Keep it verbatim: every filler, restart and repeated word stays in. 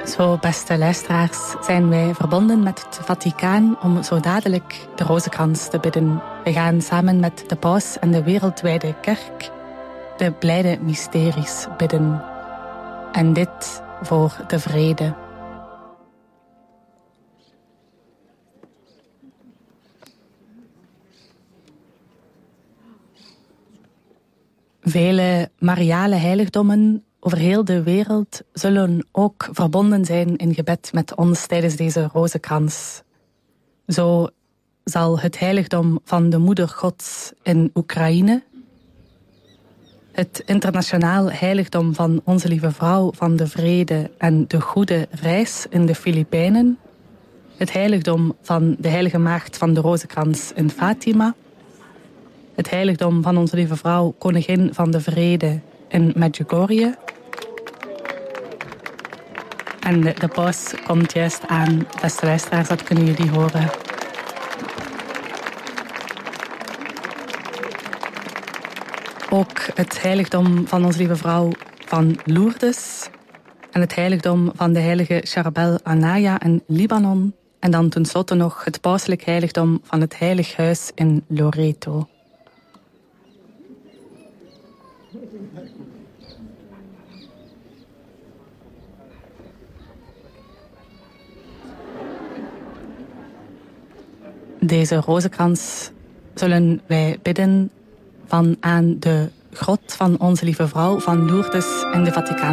Zo, beste luisteraars, zijn wij verbonden met het Vaticaan om zo dadelijk de rozenkrans te bidden. We gaan samen met de paus en de wereldwijde kerk de blijde mysteries bidden. En dit voor de vrede. Vele mariale heiligdommen over heel de wereld zullen ook verbonden zijn in gebed met ons tijdens deze rozenkrans. Zo zal het heiligdom van de Moeder Gods in Oekraïne, het internationaal heiligdom van Onze Lieve Vrouw van de Vrede en de Goede Reis in de Filipijnen, het heiligdom van de Heilige Maagd van de Rozenkrans in Fatima, het heiligdom van Onze Lieve Vrouw, Koningin van de Vrede in Medjugorje. En de, de paus komt juist aan, beste luisteraars, dat kunnen jullie horen. Ook het heiligdom van Onze Lieve Vrouw van Lourdes en het heiligdom van de heilige Charbel Anaya in Libanon. En dan tenslotte nog het pauselijk heiligdom van het Heilig Huis in Loreto. Deze rozenkrans zullen wij bidden van aan de grot van Onze Lieve Vrouw van Lourdes in de Vaticaan.